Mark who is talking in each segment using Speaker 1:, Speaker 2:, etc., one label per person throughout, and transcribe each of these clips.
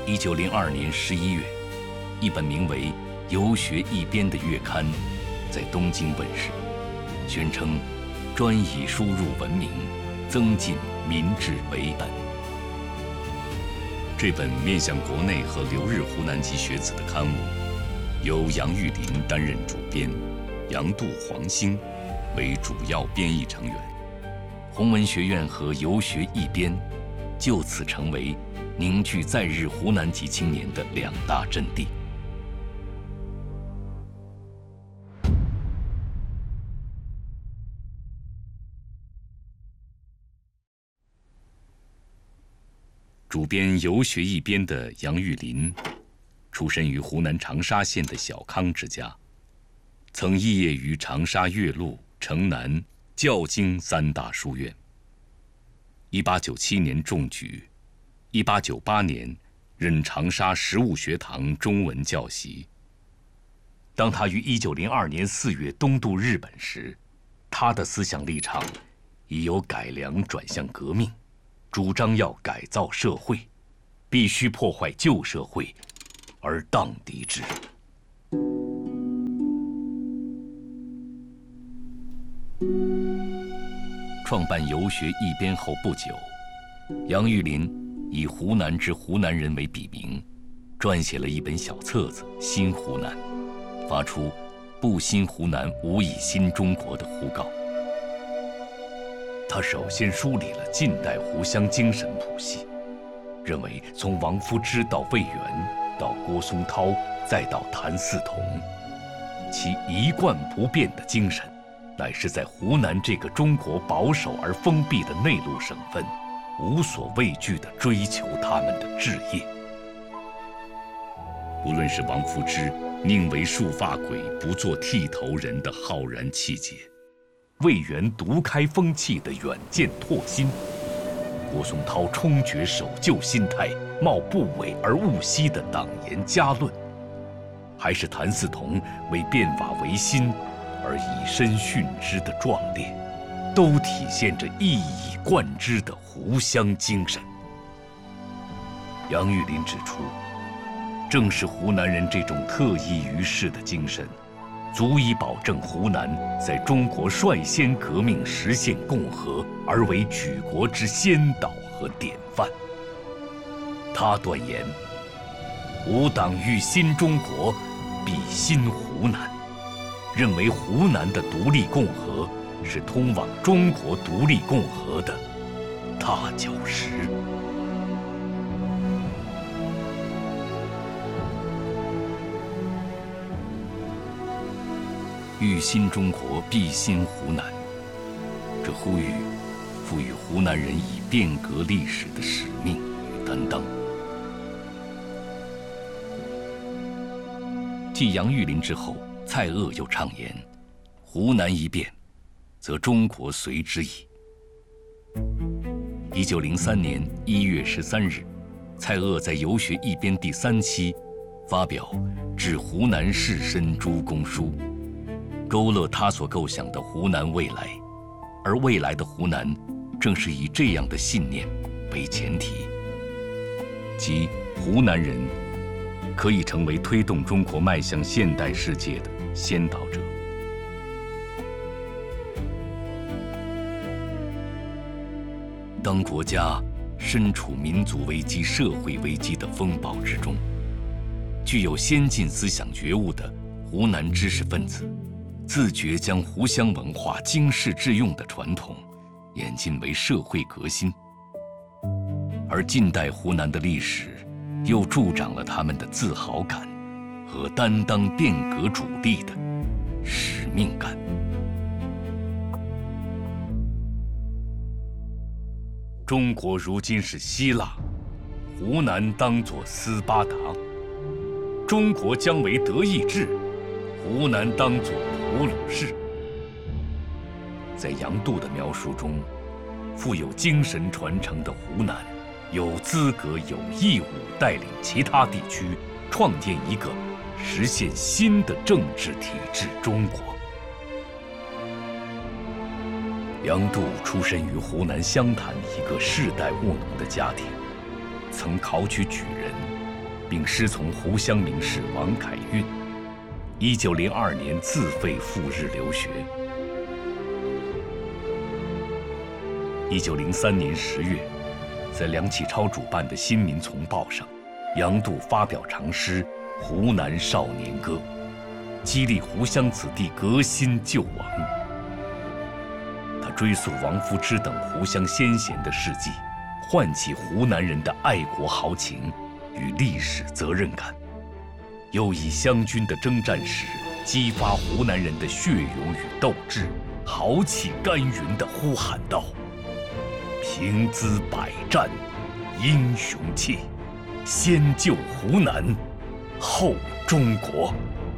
Speaker 1: 1902年11月，一本名为《游学一编》的月刊在东京问世，宣称专以输入文明，增进民智为本。这本面向国内和留日湖南籍学子的刊物，由杨玉林担任主编，杨度、黄兴为主要编译成员。弘文学院和游学一编就此成为凝聚在日湖南籍青年的两大阵地。主编游学一编的杨玉林，出身于湖南长沙县的小康之家，曾肄业于长沙岳麓、城南、教经三大书院。1897年中举，1898年任长沙实物学堂中文教习。当他于1902年4月东渡日本时，他的思想立场已由改良转向革命，主张要改造社会，必须破坏旧社会，而荡涤之。创办游学一编后不久，杨玉林以湖南之湖南人为笔名，撰写了一本小册子《新湖南》，发出不新湖南无以新中国的呼告。他首先梳理了近代湖湘精神谱系，认为从王夫之到魏源，到郭松涛，再到谭嗣同，其一贯不变的精神，乃是在湖南这个中国保守而封闭的内陆省份，无所畏惧地追求他们的志业。无论是王夫之宁为束发鬼，不做剃头人的浩然气节，魏源独开风气的远见拓新，郭松涛冲决守旧心态，冒不韦而勿息的党言家论，还是谭嗣同为变法维新而以身殉之的壮烈，都体现着一以贯之的湖湘精神。杨玉林指出，正是湖南人这种特异于世的精神，足以保证湖南在中国率先革命实现共和，而为举国之先导和典范。他断言，吾党欲新中国，必新湖南，认为湖南的独立共和是通往中国独立共和的踏脚石。欲新中国，必新湖南，这呼吁赋予湖南人以变革历史的使命与担当。继杨玉林之后，蔡锷又畅言，湖南一变，则中国随之矣。1903年1月13日，蔡锷在游学一编第3期发表《致湖南士绅诸公书》，勾勒他所构想的湖南未来，而未来的湖南正是以这样的信念为前提，即湖南人可以成为推动中国迈向现代世界的先导者。当国家身处民族危机、社会危机的风暴之中，具有先进思想觉悟的湖南知识分子，自觉将湖湘文化经世致用的传统演进为社会革新，而近代湖南的历史又助长了他们的自豪感和担当变革主力的使命感。中国如今是希腊，湖南当作斯巴达；中国将为德意志，湖南当作普鲁士。在杨度的描述中，富有精神传承的湖南，有资格、有义务带领其他地区创建一个实现新的政治体制中国。杨度出身于湖南湘潭一个世代务农的家庭，曾考取举人， 并师从胡襄名士王凯运。1902年自费赴日留学。1903年10月，在梁启超主办的《新民丛报》上，杨度发表长诗《湖南少年歌》，激励湖湘子弟革新救亡。他追溯王夫之等湖湘先贤的事迹，唤起湖南人的爱国豪情与历史责任感，又以湘军的征战史激发湖南人的血勇与斗志，豪气干云地呼喊道：“平资百战，英雄气，先救湖南，后中国。”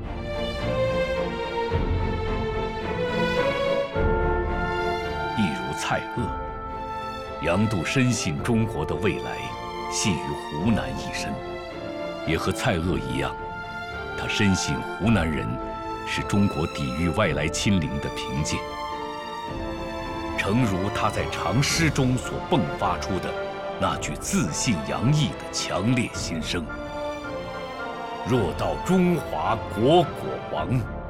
Speaker 1: 一如蔡锷，杨度深信中国的未来系于湖南一身，也和蔡锷一样，他深信湖南人是中国抵御外来侵凌的凭借。诚如他在长诗中所迸发出的那句自信洋溢的强烈心声：“若道中华国果亡，